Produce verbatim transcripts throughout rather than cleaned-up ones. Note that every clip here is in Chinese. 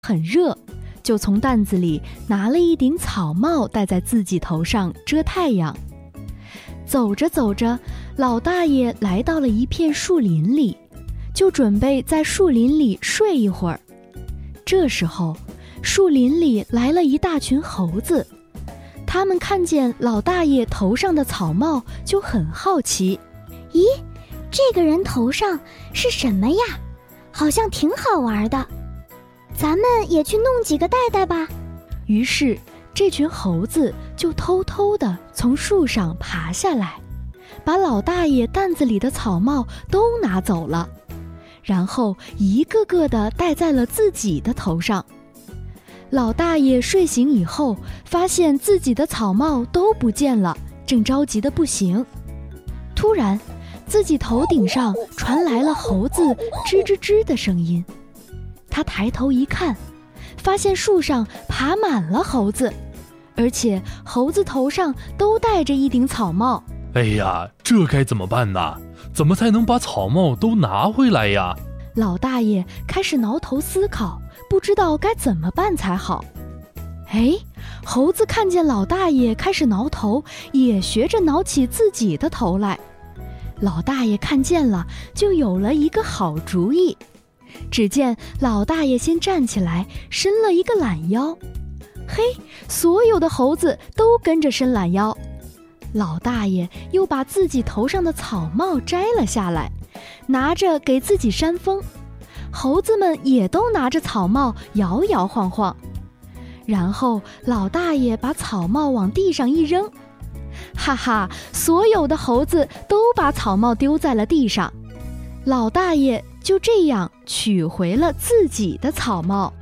很热，就从担子里拿了一顶草帽戴在自己头上遮太阳。走着走着，老大爷来到了一片树林里，就准备在树林里睡一会儿。这时候，树林里来了一大群猴子，他们看见老大爷头上的草帽就很好奇。 咦，这个人头上是什么呀？好像挺好玩的，咱们也去弄几个戴戴吧。 于是这群猴子就偷偷地从树上爬下来，把老大爷担子里的草帽都拿走了，然后一个个地戴在了自己的头上。老大爷睡醒以后，发现自己的草帽都不见了，正着急得不行。突然，自己头顶上传来了猴子吱吱吱的声音。他抬头一看，发现树上爬满了猴子，而且猴子头上都戴着一顶草帽。 哎呀，这该怎么办呢？怎么才能把草帽都拿回来呀？ 老大爷开始挠头思考，不知道该怎么办才好。哎，猴子看见老大爷开始挠头，也学着挠起自己的头来。老大爷看见了，就有了一个好主意。只见老大爷先站起来，伸了一个懒腰。嘿，所有的猴子都跟着伸懒腰。老大爷又把自己头上的草帽摘了下来，拿着给自己扇风。猴子们也都拿着草帽摇摇晃晃。然后老大爷把草帽往地上一扔，哈哈，所有的猴子都把草帽丢在了地上。老大爷就这样取回了自己的草帽。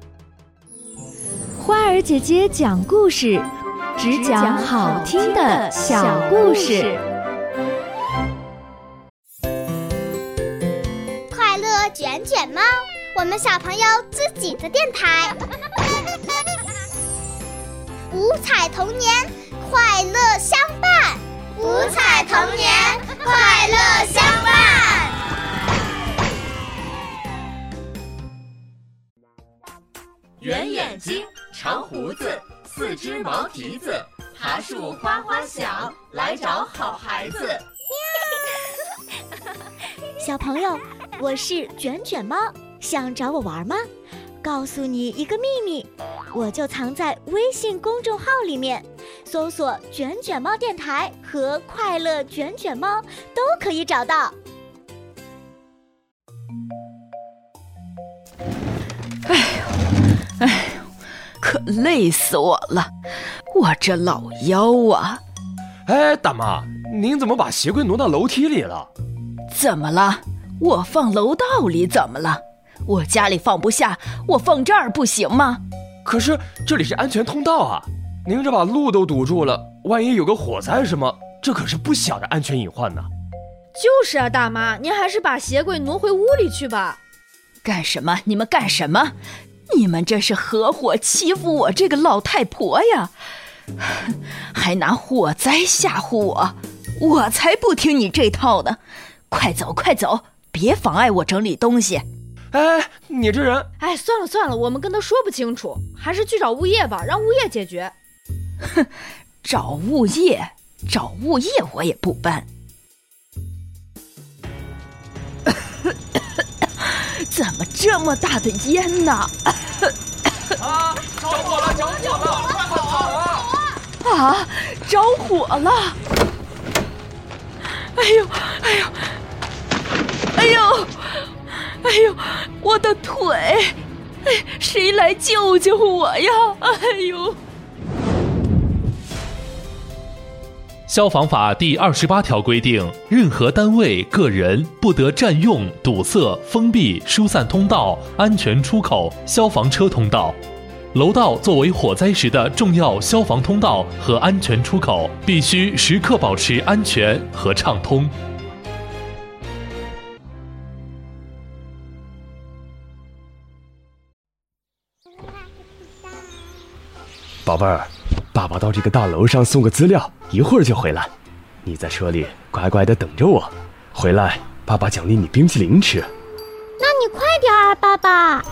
花儿姐姐讲故事，只讲好听的小故事。 快乐卷卷猫，我们小朋友自己的电台。五彩童年，快乐相伴。五彩童年，快乐相伴。 圆眼睛，长胡子，四只毛蹄子，爬树花花响，来找好孩子。 小朋友，我是卷卷猫，想找我玩吗？告诉你一个秘密，我就藏在微信公众号里面，搜索卷卷猫电台和快乐卷卷猫都可以找到。 哎呦哎呦，可累死我了，我这老腰啊。 哎，大妈，您怎么把鞋柜挪到楼梯里了？ 怎么了？我放楼道里怎么了？我家里放不下，我放这儿不行吗？ 可是这里是安全通道啊，您这把路都堵住了，万一有个火灾什么，这可是不小的安全隐患呢。 就是啊，大妈，您还是把鞋柜挪回屋里去吧。 干什么？你们干什么？你们这是合伙欺负我这个老太婆呀，还拿火灾吓唬我，我才不听你这套呢。快走快走，别妨碍我整理东西。 哎，你这人…… 哎，算了算了，我们跟他说不清楚，还是去找物业吧，让物业解决。 哼，找物业，找物业我也不搬。怎么这么大的烟呢？ 啊！着火了！着火了！快跑啊！ 啊！着火了！哎呦！哎呦！哎呦！哎呦！我的腿！哎，谁来救救我呀？哎呦！ 消防法第二十八条规定，任何单位、个人不得占用、堵塞、封闭、疏散通道、安全出口、消防车通道。楼道作为火灾时的重要消防通道和安全出口，必须时刻保持安全和畅通。 宝贝儿，爸爸到这个大楼上送个资料，一会儿就回来。你在车里乖乖的等着我，回来爸爸奖励你冰淇淋吃。 那你快点啊，爸爸。